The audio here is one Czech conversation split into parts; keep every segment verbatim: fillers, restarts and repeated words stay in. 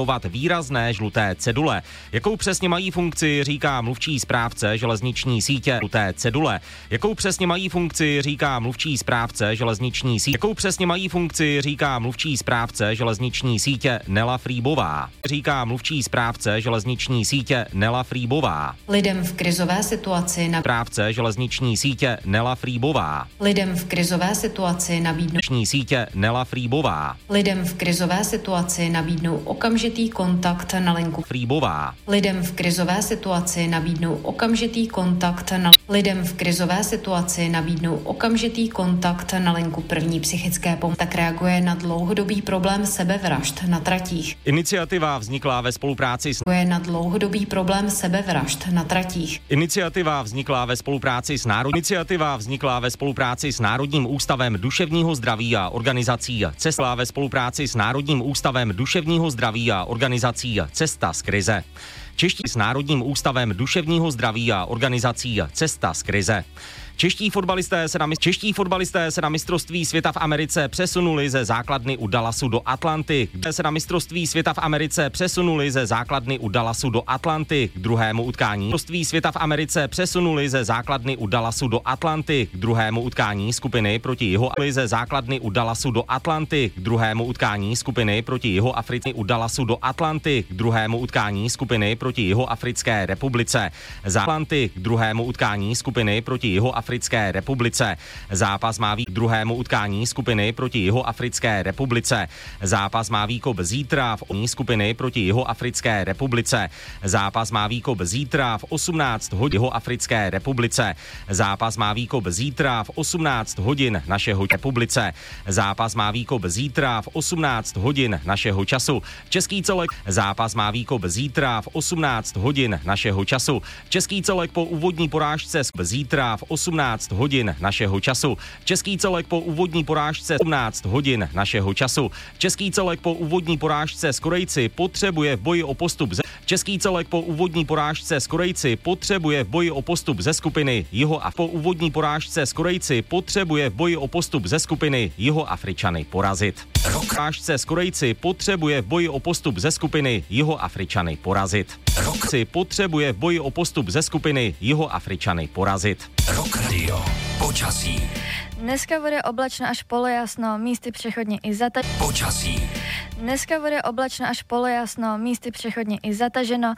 povat výrazné žluté cedule. Jakou přesně mají funkci, říká mluvčí správce železniční sítě žluté cedule. Jakou přesně mají funkci, říká mluvčí správce železniční sítě. Jakou přesně mají funkci, říká mluvčí správce železniční sítě Nela Frýbová. Říká mluvčí správce železniční sítě Nela Frýbová. Lidem v krizové situaci na správce železniční sítě Nela Frýbová. Lidem v krizové situaci nabídnou sítě Nela Frýbová. Lidem v krizové situaci nabídnou okamžitý kontakt na linku Frýbová. Lidem v krizové situaci nabídnou okamžitý kontakt na Lidem v krizové situaci nabídnou okamžitý kontakt na linku první psychické pomoci. Tak reaguje na dlouhodobý problém sebevražd na tratích. Iniciativa vznikla ve spolupráci s je na dlouhodobý problém sebevražd na tratích. Iniciativa vznikla ve spolupráci s Národní Iniciativa vznikla ve spolupráci s Národním ústavem duševního zdraví a organizací Cesta ve spolupráci s Národním ústavem duševního zdraví a organizací Cesta z krize. Čeští s Národním ústavem duševního zdraví a organizací Cesta z krize. Čeští fotbalisté se na, Čeští fotbalisté se na mistrovství světa v Americe přesunuli ze základny u Dallasu do Atlanty. Kde se na mistrovství světa v Americe přesunuli ze základny u Dallasu do Atlanty k druhému utkání. Mistrovství světa v Americe přesunuli ze základny u Dallasu do Atlanty k druhému utkání skupiny proti Jiho ze základny u Dallasu do Atlanty k druhému utkání skupiny proti Jihoafrické u Dallasu do Atlanty k druhému utkání skupiny proti Jihoafrické republice. Z Atlanty k druhému utkání skupiny proti Jihoafrické Africké republice. Zápas má výkop druhému utkání skupiny proti Jihoafrické republice. Zápas má výkop zítra v oní skupiny proti Jihoafrické republice. Zápas má výkop zítra v osmnáct hodin Jihoafrické republice. Zápas má výkop zítra v osmnáct hodin našeho republice. Zápas má výkop zítra v osmnáct hodin našeho času. Český celek. Zápas má výkop zítra v osmnáct hodin našeho času. Český celek po úvodní porážce zítra v osmnáct hodin našeho času. Český celek po úvodní porážce osmnáct hodin našeho času. Český celek po úvodní porážce s Korejci potřebuje v boji o postup ze Český celek po úvodní porážce s Korejci potřebuje v boji o postup ze skupiny Jiho a po úvodní porážce s Korejci potřebuje v boji o postup ze skupiny Jihoafričany porazit. Porážce s Korejci potřebuje v boji o postup ze skupiny Jihoafričany porazit. Rock si potřebuje v boji o postup ze skupiny Jihoafričany porazit. Rock Radio. Počasí. Dneska bude oblačno až polojasno, místy přechodně i zataženo. Počasí. Dneska bude oblačno až polojasno, místy přechodně i zataženo.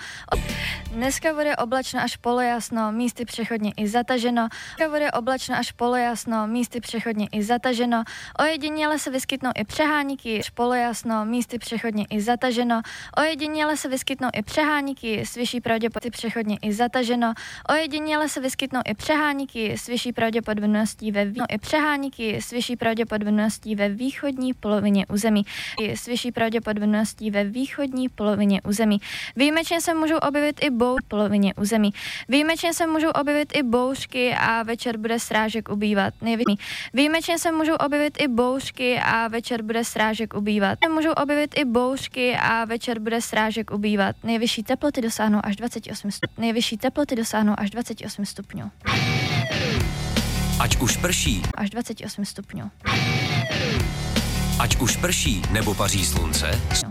Dneska bude oblačno až polojasno, místy přechodně i zataženo. Dneska bude oblačno až polojasno, místy přechodně i zataženo. Ojediněle se vyskytnou i přeháníky, až polojasno, místy přechodně i zataženo. Ojediněle se vyskytnou i přeháníky, s vyšší pravděpodobností přechodně i zataženo. Ojediněle se vyskytnou i přeháníky, s vyšší pravděpodobností ve vý... i přeháníky, s vyšší pravděpodobností ve východní polovině území. S vyšší pravděpodobností ve východní polovině území. Výjimečně se můžou objevit i bouřky v polovině území. Výjimečně se můžou objevit i bouřky a večer bude srážek ubývat. Největší. Výjimečně se můžou objevit i bouřky a večer bude srážek ubývat. Můžou objevit i bouřky a večer bude srážek ubývat. Nejvyšší teploty dosáhnou až dvacet osm stupňů. Nejvyšší teploty dosáhnou až dvacet osm stupňů. Ať už prší. Až dvacet osm stupňů. Ať už prší nebo paří slunce. No.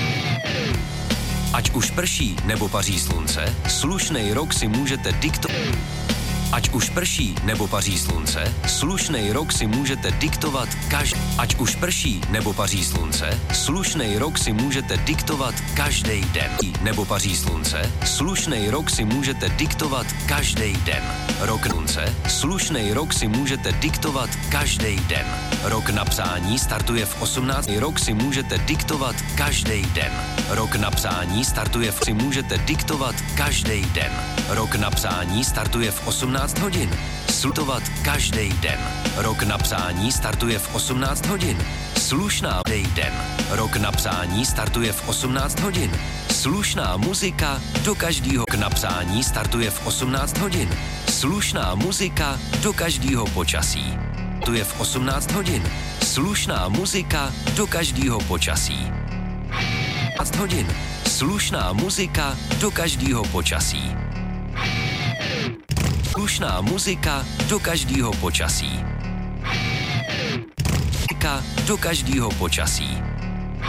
Ať už prší nebo paří slunce, slušnej rok si můžete diktovat. Ať už prší nebo paří slunce, slušnej rok si můžete diktovat každý. Ať už prší nebo paří slunce, slušnej rok si můžete diktovat každý den. Nebo paří slunce, slušnej rok si můžete diktovat každý den. Rok slunce, slušnej rok si můžete diktovat každý den. Rok na psání startuje v osmnáct. Rok si můžete diktovat každý den. Rok na psání startuje v si můžete diktovat každý den. Rok na psání startuje v osmnáct hodin. Slutovat každý den. Rok na psání startuje v osmnáct hodin. Slušná den. Rok na psání startuje v osmnáct hodin. Slušná muzika do každého k napsání startuje v osmnáct hodin. Slušná muzika do každého počasí. Tu je v osmnáct hodin. Slušná muzika do každého počasí. osmnáct hodin. Slušná muzika do každého počasí. Slušná muzika do každého počasí. Muzika do každého počasí.